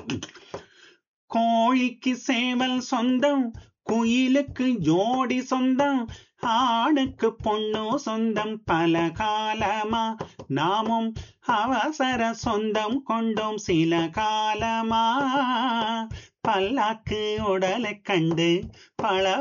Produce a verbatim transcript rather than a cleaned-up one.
கோழிக்கு சேவல் சொந்தம், குயிலுக்கு ஜோடி சொந்தம், ஆணுக்கு பொண்ணு சொந்தம். பல காலமா நாமும் அவசர சொந்தம் கொண்டோம் சில காலமா. பல்லாக்கு உடலைக் கண்டு பல